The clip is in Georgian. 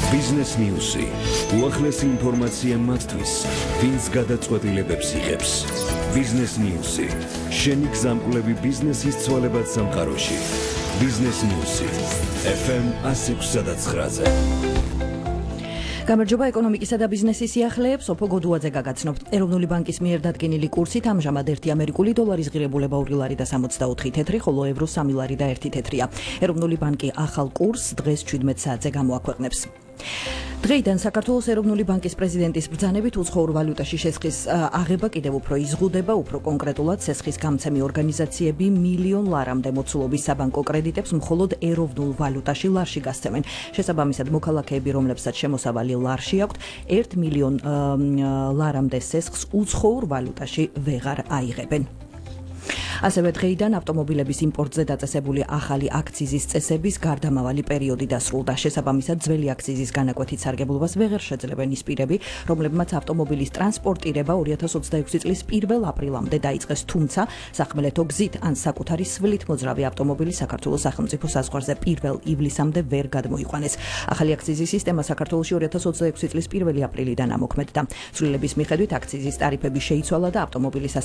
Business News-ი. უახლესი ინფორმაცია მათთვის, ვინც გადაწყვეტილებებს იღებს. Business News-ი. შენი გზამკვლევი ბიზნესის ცვალებად სამყაროში. Business News-ი. FM 106.9-ზე. გამარჯობა ეკონომიკისა და ბიზნესის სიახლეებს ოფო გოდუაძე გაგაცნობთ. ეროვნული ბანკის მიერ დადგენილი კურსით ამჟამად 1 ამერიკული დოლარის ღირებულება 2 ლარი და 64 თეთრი, ხოლო ევრო 3 ლარი და 1 თეთრია. ეროვნული ბანკი ახალ კურსს დღეს 17 საათზე გამოაქვეყნებს. დღეიდან საქართველოს ეროვნული ბანკის პრეზიდენტის ბრძანებით უცხოურ ვალუტაში შესხის აღება კიდევ უფრო იზღუდება, უფრო კონკრეტულად სესხის გამცემი ორგანიზაციები მილიონ ლარამდე მოცულობის საბანკო კრედიტებს მხოლოდ ეროვნულ ვალუტაში ლარში გასცემენ. შესაბამისად, მოქალაქეები, რომლებსაც შემოსავალი ლარში აქვთ, 1 მილიონ ლარამდე სესხს უცხოურ ვალუტაში ვეღარ აიღებენ. ასევე დღეიდან ავტომობილების იმპორტზე დაწესებული ახალი აქციზის წესების გარდამავალი პერიოდი დასრულდა. შესაბამისად, ძველი აქციზის განაკვეთით სარგებლობას ვეღარ შეძლებენ ის პირები, რომლებმაც ავტომობილის ტრანსპორტირება 2026 წლის 1 აპრილამდე დაიწყეს, თუმცა სახმელეთო გზით ან საკუთარი სვლით მოძრავი ავტომობილი საქართველოს სახელმწიფო საზღვარზე 1 ივლისამდე ვერ გადმოიყვანეს. ახალი აქციზის სისტემა საქართველოში 2026 წლის 1 აპრილიდან ამოქმედდა. ცვლილების მიხედვით აქციზის ტარიფები შეიცვალა და ავტომობილის